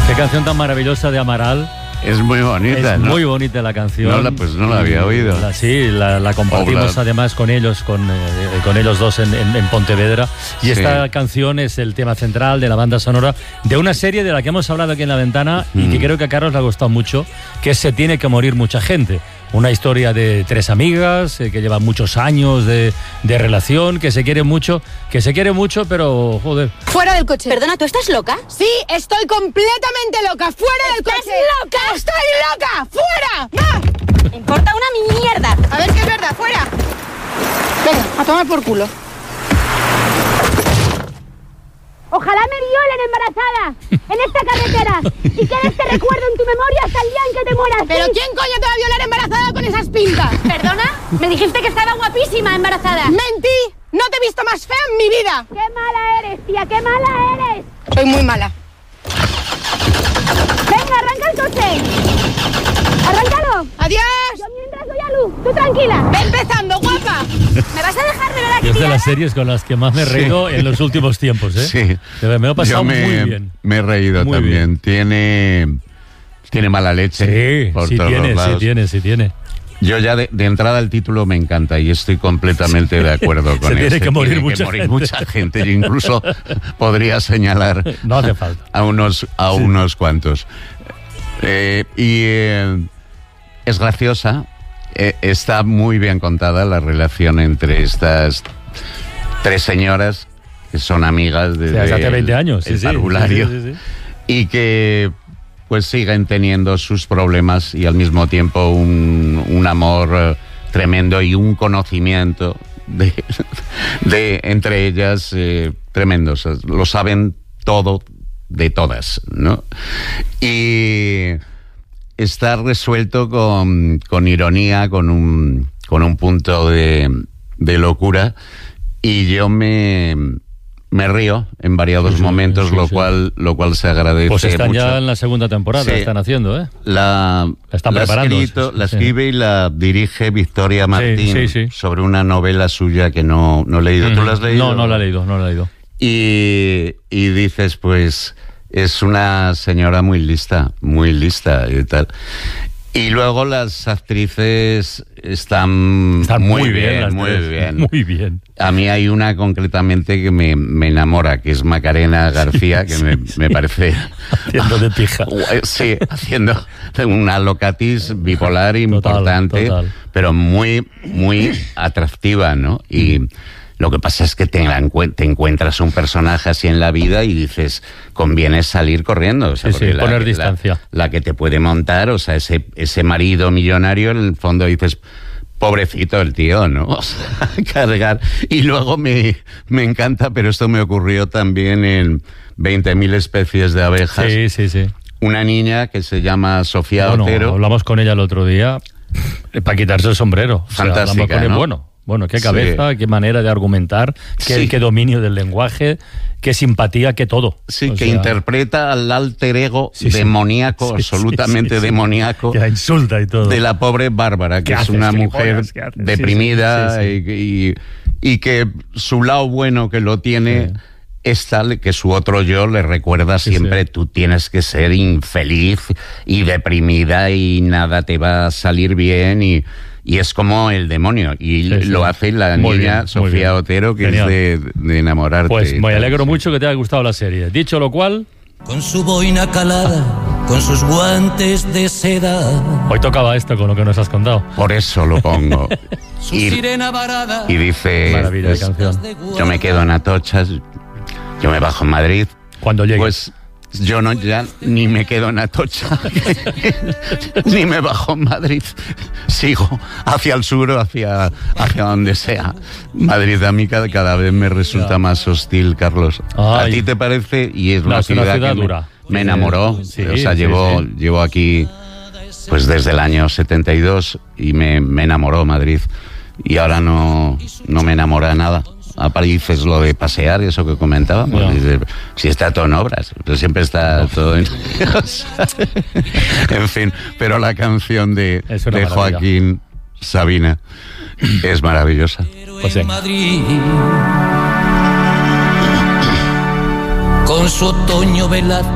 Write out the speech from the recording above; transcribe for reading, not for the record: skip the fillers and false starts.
Qué canción tan maravillosa de Amaral. Es muy bonita, Es ¿no? muy bonita la canción. No la había oído. La compartimos además con ellos, con ellos dos en Pontevedra. Y esta canción es el tema central de la banda sonora de una serie de la que hemos hablado aquí en La Ventana y que creo que a Carlos le ha gustado mucho, que es Se tiene que morir mucha gente. Una historia de tres amigas que llevan muchos años de relación, que se quieren mucho, pero joder. Fuera del coche. Perdona, ¿tú estás loca? Sí, estoy completamente loca. Fuera del coche. ¿Estás loca? ¡Estoy loca! ¡Fuera! ¡Va! Me importa una mierda. A ver qué es verdad, fuera. Venga, a tomar por culo. Ojalá me violen embarazada en esta carretera y quede este recuerdo en tu memoria hasta el día en que te mueras. ¿Pero quién coño te va a violar embarazada con esas pintas? ¿Perdona? Me dijiste que estaba guapísima embarazada. ¡Mentí! ¡No te he visto más fea en mi vida! ¡Qué mala eres, tía! ¡Qué mala eres! Soy muy mala. Venga, arranca el coche. ¡Arráncalo! ¡Adiós! Yo mientras doy a luz. Tú tranquila. ¡Ve empezando, guapa! ¿Me vas a dejar de verdad que Es de tía? las series con las que más me he reído en los últimos tiempos, ¿eh? Sí. Me lo he pasado muy bien. Me he reído Muy también. Tiene mala leche. Sí, por sí todos los lados. sí tiene. Yo ya de entrada el título me encanta y estoy completamente de acuerdo con Se eso. tiene que morir mucha gente. Yo incluso podría señalar No hace falta. a unos cuantos. Es graciosa. Está muy bien contada la relación entre estas tres señoras que son amigas desde hace 20 años. el parvulario sí. y que pues siguen teniendo sus problemas y al mismo tiempo un amor tremendo y un conocimiento de entre ellas tremendo. O sea, lo saben todo de todas, ¿no? Y está resuelto con ironía, con un punto de locura, y yo me río en variados momentos, lo cual se agradece. Pues están mucho. ya en la segunda temporada, están haciendo, ¿eh? La preparando. La escribe y la dirige Victoria Martín sobre una novela suya que no he leído. ¿Tú la has leído? No la he leído. Y dices, pues es una señora muy lista y tal. Y luego las actrices están muy bien. Muy bien. A mí hay una concretamente que me enamora, que es Macarena García, que me parece... Haciendo de pija. Sí, haciendo una locatis bipolar importante, total. pero muy, muy atractiva, ¿no? Y lo que pasa es que te encuentras un personaje así en la vida y dices, conviene salir corriendo. O sea, poner distancia. La que te puede montar, o sea, ese marido millonario, en el fondo dices, pobrecito el tío, ¿no? O sea, cargar. Y luego me encanta, pero esto me ocurrió también en 20.000 especies de abejas. Sí. Una niña que se llama Sofía Otero. Hablamos con ella el otro día para quitarse el sombrero. Fantástica, ¿no? Bueno, qué cabeza, qué manera de argumentar, qué dominio del lenguaje, qué simpatía, qué todo. Sí, que interpreta al alter ego demoníaco, absolutamente demoníaco. Que la insulta y todo. De la pobre Bárbara, que es una mujer deprimida y que su lado bueno que lo tiene es tal que su otro yo le recuerda siempre, tú tienes que ser infeliz y deprimida y nada te va a salir bien y es como el demonio. Y lo hace la niña Sofía Otero, que genial. Es de enamorarte. Pues me alegro mucho que te haya gustado la serie. Dicho lo cual... Con su boina calada, con sus guantes de seda. Hoy tocaba esto con lo que nos has contado. Por eso lo pongo. Su sirena varada. Y dice... Maravilla de canción. Yo me quedo en Atocha, yo me bajo en Madrid. Cuando llegue. Pues... yo ya ni me quedo en Atocha, ni me bajo en Madrid. Sigo hacia el sur o hacia donde sea. Madrid a mí cada vez me resulta más hostil, Carlos. Ay. ¿A ti te parece? Y es una ciudad que dura. Me enamoró. O sea, llevo aquí pues desde el año 72 y me enamoró Madrid. Y ahora no me enamora nada. A París es lo de pasear, eso que comentábamos. Si está todo en obras, pero siempre está todo en... En fin, pero la canción de Joaquín Sabina es maravillosa. Pues Madrid, con su otoño velaz.